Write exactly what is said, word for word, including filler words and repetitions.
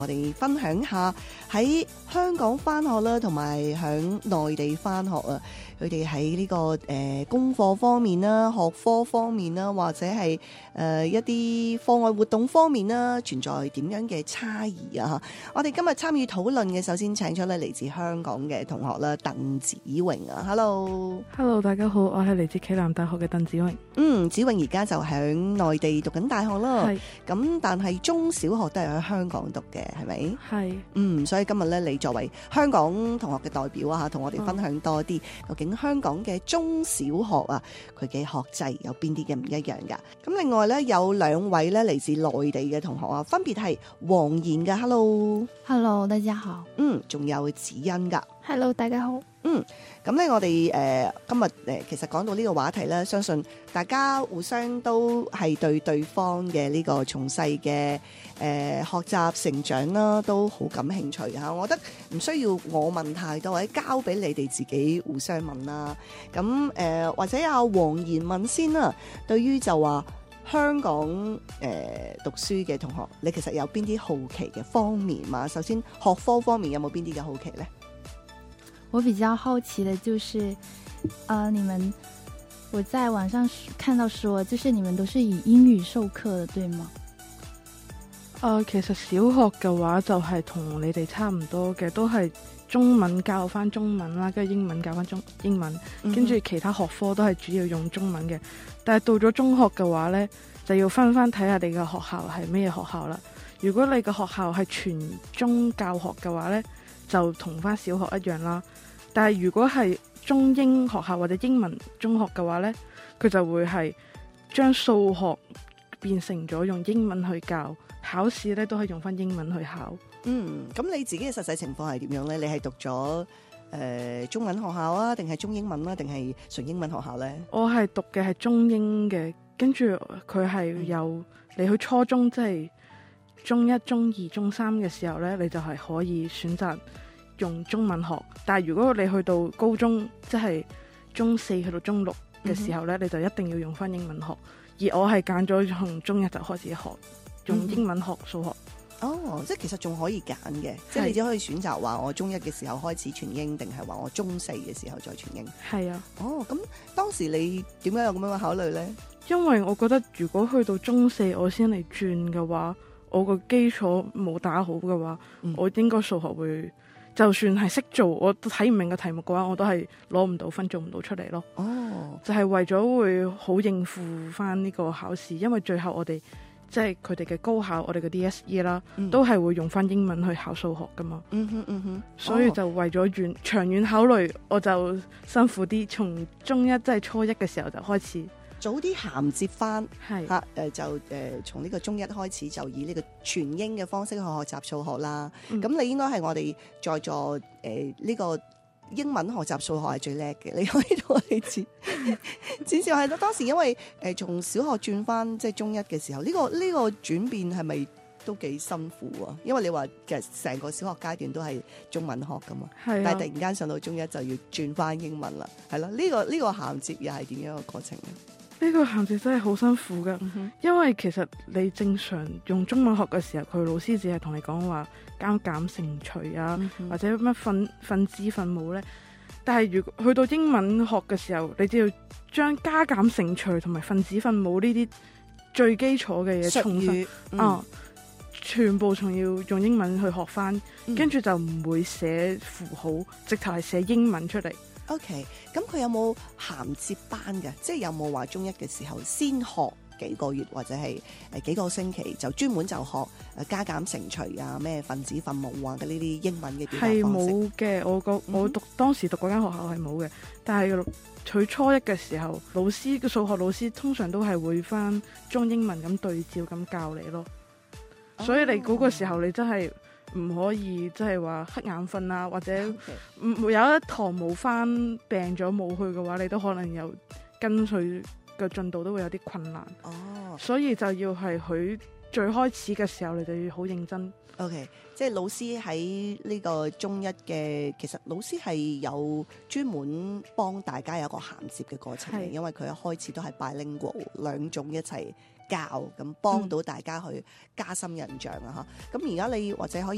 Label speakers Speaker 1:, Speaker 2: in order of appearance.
Speaker 1: 我哋分享下喺香港翻學啦，同埋響內地翻學啊，佢哋喺呢個誒、呃、功課方面啦、學科方面啦，或者係誒、呃、一啲課外活動方面啦，存在點樣嘅差異啊？我哋今日參與討論嘅，首先請出咧嚟自香港嘅同學啦，鄧子穎啊 ，Hello，Hello，
Speaker 2: 大家好，我係嚟自暨南大學嘅鄧子穎。
Speaker 1: 嗯，子穎而家就響內地讀緊大學啦，
Speaker 2: 係
Speaker 1: 咁但係中小學都係喺香港讀嘅，係咪？
Speaker 2: 係，
Speaker 1: 嗯，所以今日咧，你作為香港同學嘅代表啊，同我哋分享多啲，究竟香港嘅中小學啊，佢嘅學制有邊啲嘅唔一樣噶？咁另外咧，有兩位咧嚟自內地嘅同學啊，分別係黃妍嘅 ，Hello，Hello，
Speaker 3: 大家好。
Speaker 1: 嗯，仲有子欣噶
Speaker 3: ，Hello， 大家好。
Speaker 1: 嗯，咁咧我哋誒、呃、今日誒、呃、其實講到呢個話題咧，相信大家互相都係對對方嘅呢個從細嘅誒學習成長啦，都好感興趣嚇。我覺得唔需要我問太多，或者交俾你哋自己互相問啦。咁誒、呃、或者阿黃妍問先啦。對於就話香港誒、呃、讀書嘅同學，你其實有邊啲好奇嘅方面嘛？首先學科方面有冇邊啲嘅好奇呢？
Speaker 3: 我比較好奇的就是呃，你們我在網上看到說，就是你們都是以英語授課的，對嗎？
Speaker 2: 誒、呃，其實小學嘅話就係同你哋差唔多嘅，都係中文教翻中文啦，跟住英文教翻中英文，跟住、嗯、其他學科都係主要用中文嘅。但係到咗中學嘅話呢，就要分翻睇下你嘅學校係咩學校啦。如果你嘅學校係全中教學嘅話呢，就同翻小學一樣啦。但係如果係中英學校或者英文中學嘅話呢，佢就會係將數學變成咗用英文去教，考試呢都係用翻英文去考。
Speaker 1: 嗯，咁你自己嘅實際情況係點樣呢？你係讀咗誒、呃、中文學校啊，定係中英文啊，定係純英文學校呢？
Speaker 2: 我係讀嘅係中英嘅，跟住佢係有你去初中，即係中一、中二、中三嘅時候呢，你就係可以選擇用中文學，但係如果你去到高中，即係中四去到中六嘅時候呢，嗯、你就一定要用翻英文學。而我係揀咗從中一就開始學用英文學數學。
Speaker 1: 哦，即係其實仲可以揀嘅，即係你只可以選擇話我中一嘅時候開始全英，定係話我中四嘅時候再全英。
Speaker 2: 係啊。
Speaker 1: 哦，咁當時你點解有咁樣嘅考慮呢？
Speaker 2: 因為我覺得如果去到中四我先嚟轉嘅話，我個基礎冇打好嘅話，嗯、我應該數學會。就算係識做，我都睇唔明嘅題目嘅話，我都係攞唔到分，做唔到出嚟咯。哦，就係為咗會好應付翻呢個考試，因為最後我哋即係佢哋嘅高考，我哋嘅 D S E 啦，嗯、都係會用翻英文去考數學噶嘛。嗯哼嗯哼，所以就為咗遠長遠考慮，我就辛苦啲，從中一即係、就是、初一嘅時候就開始。
Speaker 1: 早啲銜接翻，
Speaker 2: 係
Speaker 1: 嚇誒就誒、呃、從呢個中一開始就以呢個全英嘅方式去學習數學啦。咁、嗯、你應該係我哋在座誒呢、呃這個英文學習數學係最叻嘅，你可以同我哋指指示係咯。當時因為誒、呃、從小學轉翻即係中一嘅時候，呢、這個呢、這個轉變係咪都幾辛苦啊？因為你話其實成個小學階段都係中文學噶嘛，係啊、但係突然間上到中一就要轉翻英文啦，係咯？呢、這個呢、這個銜接又係點樣嘅過程咧？
Speaker 2: 呢個銜接真係好辛苦噶，嗯、哼因為其實你正常用中文學嘅時候，佢老師只係同你講話加減乘除啊，嗯、哼或者乜分分子分母呢。但係如果去到英文學嘅時候，你就要將加減乘除同埋分子分母呢啲最基礎嘅嘢重新啊，全部仲要用英文去學翻，跟住、嗯、就唔會寫符號，直頭係寫英文出嚟。
Speaker 1: OK，咁佢有冇銜接班嘅？即係有冇話中一嘅時候先學幾個月或者係誒幾個星期就專門就學誒加減乘除啊、咩分子分母啊嘅呢啲英文嘅表達方式？係
Speaker 2: 冇嘅，我個我讀、嗯、當時讀嗰間學校係冇嘅。但係佢初一嘅時候，老師嘅數學老師通常都係會翻中英文咁對照咁教你咯。哦、所以你嗰個時候你真係唔可以即係話瞌眼瞓啊，或者唔 Okay. 有一堂冇翻病咗冇去嘅話，你都可能有跟隨嘅進度都會有啲困難。哦，所以就要係佢最開始嘅時候，你就要好認真。
Speaker 1: OK， 即係老師喺呢個中一嘅，其實老師係有專門幫大家有一個銜接嘅過程，是因為佢一開始都係 bilingual 兩種一齊教，咁幫到大家去加深印象啊！嚇，咁而家你或者可以